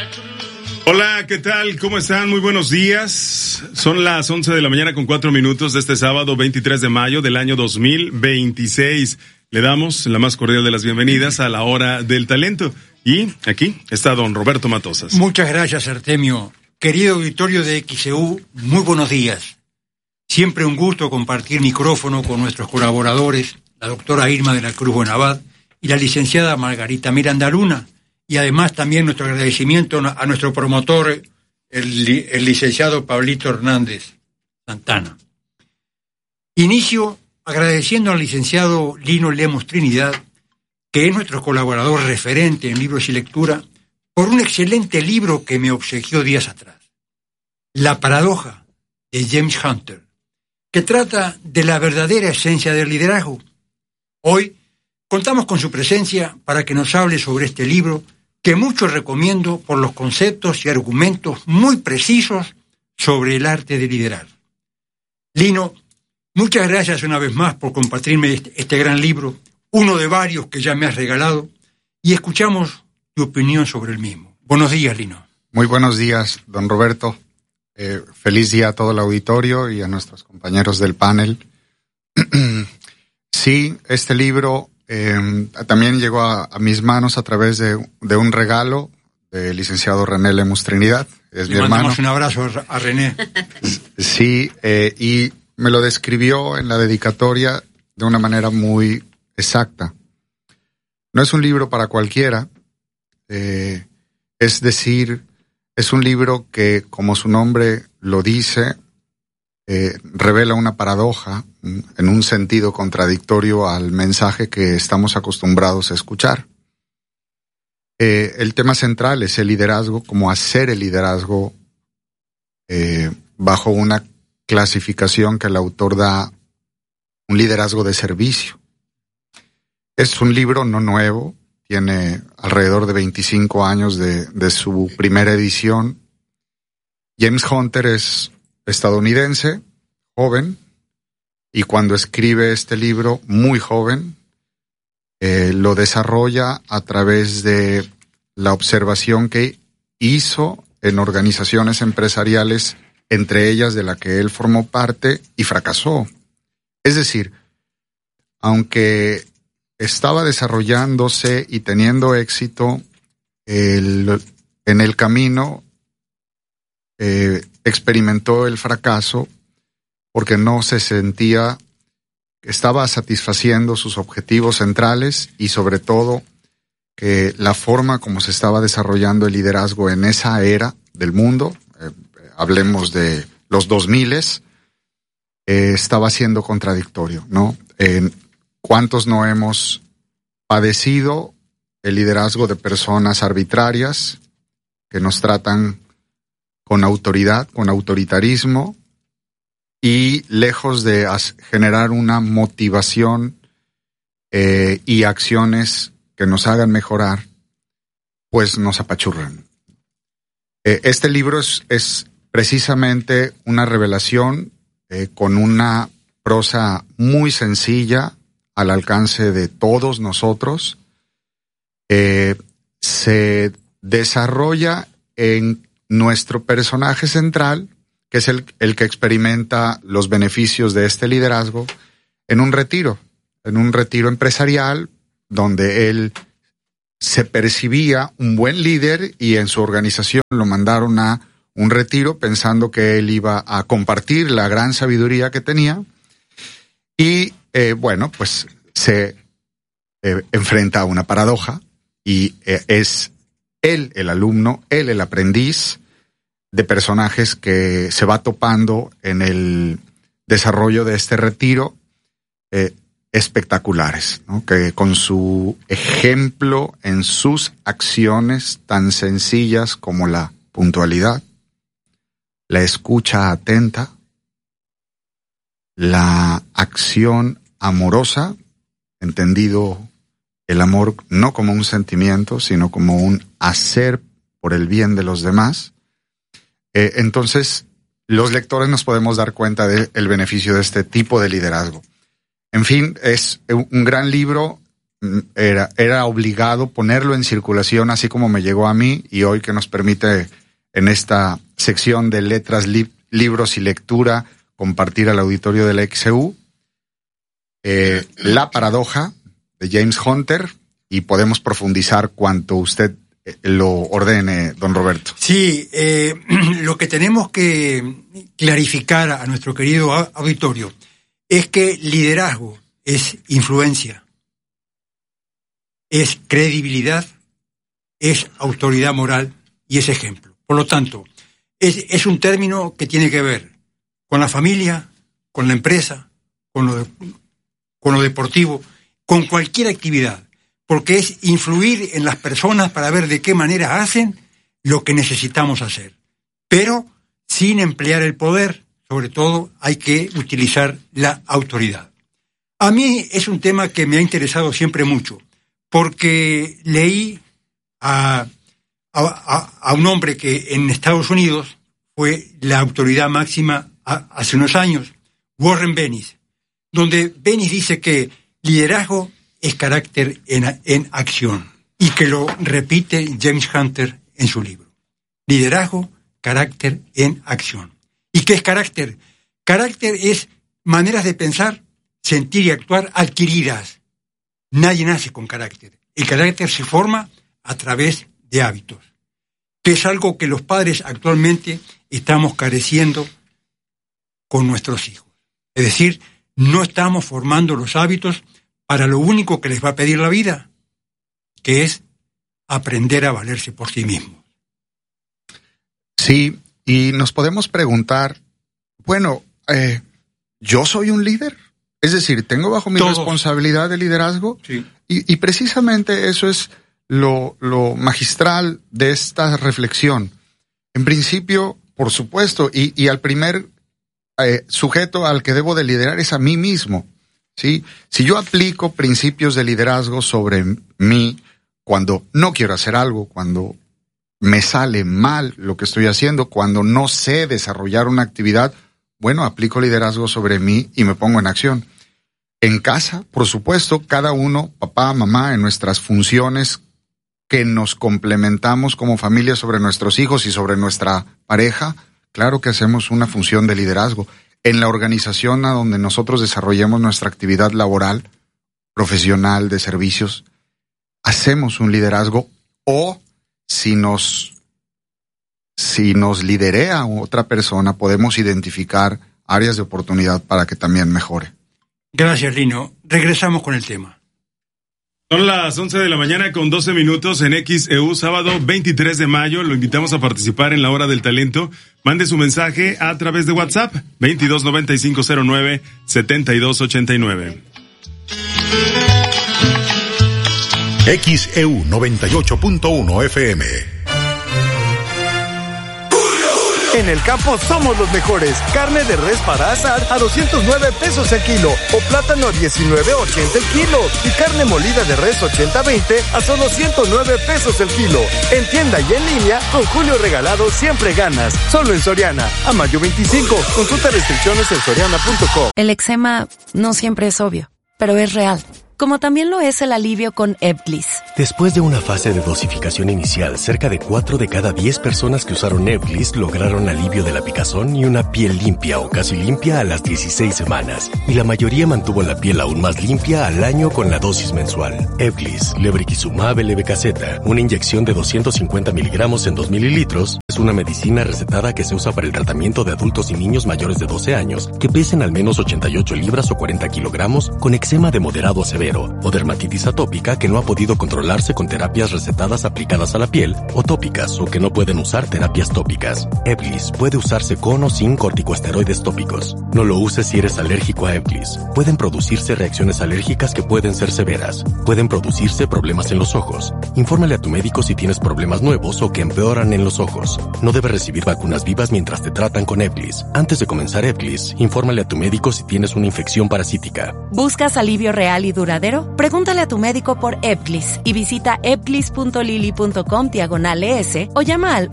Hola, ¿qué tal? ¿Cómo están? Muy buenos días. Son las 11 de la mañana con 4 minutos de este sábado 23 de mayo del año 2026. Le damos la más cordial de las bienvenidas a la Hora del Talento. Y aquí está don Roberto Matosas. Muchas gracias, Artemio. Querido auditorio de XEU, muy buenos días. Siempre un gusto compartir micrófono con nuestros colaboradores, la doctora Irma de la Cruz Buenabad y la licenciada Margarita Miranda Luna. Y además también nuestro agradecimiento a nuestro promotor, el licenciado Pablito Hernández Santana. Inicio agradeciendo al licenciado Lino Lemos Trinidad, que es nuestro colaborador referente en libros y lectura, por un excelente libro que me obsequió días atrás. La paradoja, de James Hunter, que trata de la verdadera esencia del liderazgo. Hoy contamos con su presencia para que nos hable sobre este libro, que mucho recomiendo por los conceptos y argumentos muy precisos sobre el arte de liderar. Lino, muchas gracias una vez más por compartirme este gran libro, uno de varios que ya me has regalado, y escuchamos tu opinión sobre el mismo. Buenos días, Lino. Muy buenos días, don Roberto. Feliz día a todo el auditorio y a nuestros compañeros del panel. Sí, este libro también llegó a mis manos a través de un regalo del licenciado René Lemus Trinidad. Es mi hermano. Le mandamos un abrazo a René. Sí, y me lo describió en la dedicatoria de una manera muy exacta. No es un libro para cualquiera, es decir, es un libro que, como su nombre lo dice, revela una paradoja en un sentido contradictorio al mensaje que estamos acostumbrados a escuchar. El tema central es el liderazgo, como hacer el liderazgo bajo una clasificación que el autor da, un liderazgo de servicio. Es un libro no nuevo, tiene alrededor de 25 años de su primera edición. James Hunter es estadounidense, joven, y cuando escribe este libro, muy joven, lo desarrolla a través de la observación que hizo en organizaciones empresariales, entre ellas de la que él formó parte, y fracasó. Es decir, aunque estaba desarrollándose y teniendo éxito, en el camino experimentó el fracaso porque no se sentía que estaba satisfaciendo sus objetivos centrales y sobre todo que la forma como se estaba desarrollando el liderazgo en esa era del mundo, hablemos de los 2000s, estaba siendo contradictorio, ¿no? ¿Cuántos no hemos padecido el liderazgo de personas arbitrarias que nos tratan con autoridad, con autoritarismo, y lejos de generar una motivación y acciones que nos hagan mejorar, pues nos apachurran? Este libro es precisamente una revelación con una prosa muy sencilla, al alcance de todos nosotros. Se desarrolla en nuestro personaje central, que es el que experimenta los beneficios de este liderazgo, en un retiro empresarial, donde él se percibía un buen líder y en su organización lo mandaron a un retiro pensando que él iba a compartir la gran sabiduría que tenía. Y pues se enfrenta a una paradoja y es él el alumno, él el aprendiz de personajes que se va topando en el desarrollo de este retiro, espectaculares, ¿no? Que con su ejemplo en sus acciones tan sencillas como la puntualidad, la escucha atenta, la acción amorosa, entendido el amor no como un sentimiento, sino como un hacer por el bien de los demás. Entonces, los lectores nos podemos dar cuenta del beneficio de este tipo de liderazgo. En fin, es un gran libro era obligado ponerlo en circulación, así como me llegó a mí, y hoy que nos permite en esta sección de letras, libros y lectura compartir al auditorio de la XEU, La paradoja de James Hunter, y podemos profundizar cuanto usted lo ordene, don Roberto. Sí, lo que tenemos que clarificar a nuestro querido auditorio es que liderazgo es influencia, es credibilidad, es autoridad moral y es ejemplo. Por lo tanto, es un término que tiene que ver con la familia, con la empresa, con lo deportivo, con cualquier actividad, porque es influir en las personas para ver de qué manera hacen lo que necesitamos hacer, pero sin emplear el poder. Sobre todo hay que utilizar la autoridad. A mí es un tema que me ha interesado siempre mucho, porque leí a un hombre que en Estados Unidos fue la autoridad máxima hace unos años, Warren Bennis, donde Bennis dice que liderazgo es carácter en acción, y que lo repite James Hunter en su libro. Liderazgo, carácter en acción. ¿Y qué es carácter? Carácter es maneras de pensar, sentir y actuar adquiridas. Nadie nace con carácter. El carácter se forma a través de hábitos, que es algo que los padres actualmente estamos careciendo con nuestros hijos. Es decir, no estamos formando los hábitos para lo único que les va a pedir la vida, que es aprender a valerse por sí mismos. Sí, y nos podemos preguntar, bueno, ¿yo soy un líder? Es decir, ¿tengo bajo mi responsabilidad de liderazgo? Sí. Y precisamente eso es lo magistral de esta reflexión. En principio, por supuesto, y al primer sujeto al que debo de liderar es a mí mismo, ¿sí? Si yo aplico principios de liderazgo sobre mí cuando no quiero hacer algo, cuando me sale mal lo que estoy haciendo, cuando no sé desarrollar una actividad, bueno, aplico liderazgo sobre mí y me pongo en acción. En casa, por supuesto, cada uno, papá, mamá, en nuestras funciones que nos complementamos como familia sobre nuestros hijos y sobre nuestra pareja, claro que hacemos una función de liderazgo. En la organización a donde nosotros desarrollemos nuestra actividad laboral, profesional, de servicios, hacemos un liderazgo, o si nos liderea otra persona, podemos identificar áreas de oportunidad para que también mejore. Gracias, Lino. Regresamos con el tema. Son las 11 de la mañana con 12 minutos en XEU, sábado 23 de mayo. Lo invitamos a participar en la Hora del Talento. Mande su mensaje a través de WhatsApp, 229509-7289. XEU 98.1 FM. En el campo somos los mejores. Carne de res para asar a 209 pesos el kilo o plátano a 19.80 el kilo y carne molida de res 80-20 a solo 109 pesos el kilo. En tienda y en línea, con Julio Regalado siempre ganas. Solo en Soriana. A mayo 25. Consulta restricciones en soriana.com. El eczema no siempre es obvio, pero es real. Como también lo es el alivio con Ebglyss. Después de una fase de dosificación inicial, cerca de 4 de cada 10 personas que usaron Ebglyss lograron alivio de la picazón y una piel limpia o casi limpia a las 16 semanas. Y la mayoría mantuvo la piel aún más limpia al año con la dosis mensual. Ebglyss, lebrikizumab LB-Caseta, una inyección de 250 miligramos en 2 mililitros, es una medicina recetada que se usa para el tratamiento de adultos y niños mayores de 12 años que pesen al menos 88 libras o 40 kilogramos con eczema de moderado a severo o dermatitis atópica que no ha podido controlarse con terapias recetadas aplicadas a la piel o tópicas o que no pueden usar terapias tópicas. Ebglyss puede usarse con o sin corticosteroides tópicos. No lo uses si eres alérgico a Ebglyss. Pueden producirse reacciones alérgicas que pueden ser severas. Pueden producirse problemas en los ojos. Infórmale a tu médico si tienes problemas nuevos o que empeoran en los ojos. No debes recibir vacunas vivas mientras te tratan con Ebglyss. Antes de comenzar Ebglyss, infórmale a tu médico si tienes una infección parasítica. ¿Buscas alivio real y duradero? Pregúntale a tu médico por Ebglyss y visita ebglyss.lily.com/ES o llama al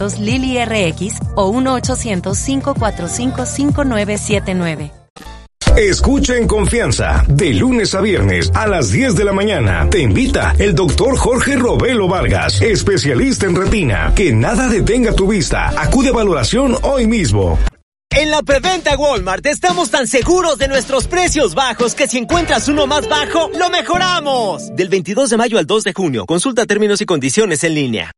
1-800-LILY-RX o 1-800-545-5979. Escucha en confianza, de lunes a viernes a las 10 de la mañana. Te invita el doctor Jorge Robelo Vargas, especialista en retina. Que nada detenga tu vista. Acude a valoración hoy mismo. En la preventa Walmart estamos tan seguros de nuestros precios bajos que si encuentras uno más bajo, ¡lo mejoramos! Del 22 de mayo al 2 de junio. Consulta términos y condiciones en línea.